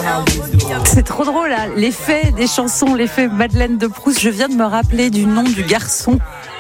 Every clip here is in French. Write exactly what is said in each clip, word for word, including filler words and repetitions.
C'est trop drôle, là. L'effet des chansons, l'effet Madeleine de Proust. Je viens de me rappeler du nom du garçon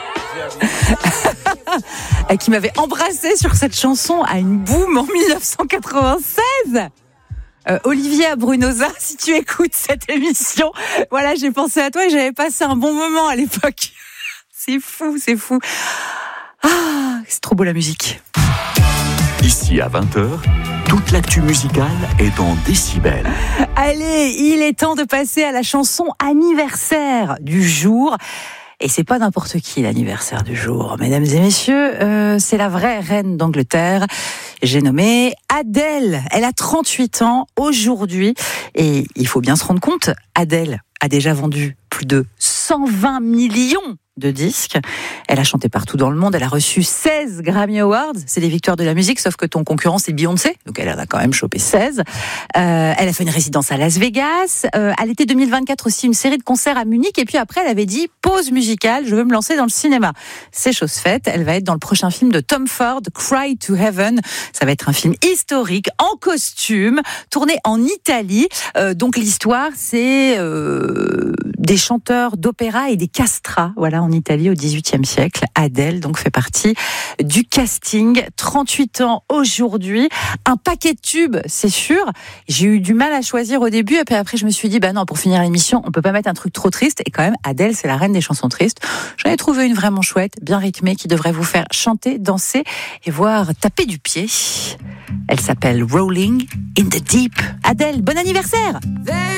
qui m'avait embrassé sur cette chanson à une boum en dix-neuf cent quatre-vingt-seize. Euh, Olivier Abrunosa, si tu écoutes cette émission, voilà, j'ai pensé à toi et j'avais passé un bon moment à l'époque. C'est fou, c'est fou. Ah, c'est trop beau la musique. Ici à vingt heures, toute l'actu musicale est dans Décibel. Allez, il est temps de passer à la chanson anniversaire du jour. Et c'est pas n'importe qui l'anniversaire du jour, mesdames et messieurs, euh, c'est la vraie reine d'Angleterre. J'ai nommé Adèle. Elle a trente-huit ans aujourd'hui. Et il faut bien se rendre compte, Adèle a déjà vendu plus de cent vingt millions de disques. Elle a chanté partout dans le monde. Elle a reçu seize Grammy Awards. C'est des victoires de la musique, sauf que ton concurrent, c'est Beyoncé. Donc, elle en a quand même chopé seize. Euh, elle a fait une résidence à Las Vegas. Euh, à l'été deux mille vingt-quatre aussi, une série de concerts à Munich. Et puis après, elle avait dit, pause musicale, je veux me lancer dans le cinéma. C'est chose faite. Elle va être dans le prochain film de Tom Ford, Cry to Heaven. Ça va être un film historique, en costume, tourné en Italie. Euh, donc, l'histoire, c'est euh, des chanteurs d'opéra et des castrats. Voilà, en Italie au dix-huitième siècle. Adèle donc fait partie du casting. trente-huit ans aujourd'hui, un paquet de tubes, c'est sûr. J'ai eu du mal à choisir au début et puis après je me suis dit bah non, pour finir l'émission, on peut pas mettre un truc trop triste et quand même Adèle, c'est la reine des chansons tristes. J'en ai trouvé une vraiment chouette, bien rythmée qui devrait vous faire chanter, danser et voire taper du pied. Elle s'appelle Rolling in the Deep. Adèle, bon anniversaire.